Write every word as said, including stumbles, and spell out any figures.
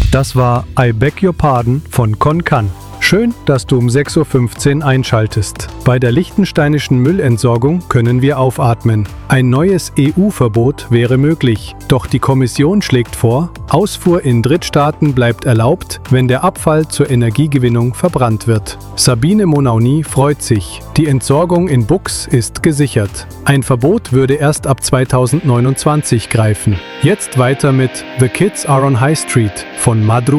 Das war I Beg Your Pardon von Konkan. Schön, dass du um sechs Uhr fünfzehn einschaltest. Bei der liechtensteinischen Müllentsorgung können wir aufatmen. Ein neues E U-Verbot wäre möglich. Doch die Kommission schlägt vor, Ausfuhr in Drittstaaten bleibt erlaubt, wenn der Abfall zur Energiegewinnung verbrannt wird. Sabine Monauni freut sich. Die Entsorgung in Buchs ist gesichert. Ein Verbot würde erst ab zweitausendneunundzwanzig greifen. Jetzt weiter mit The Kids Are on High Street von Madru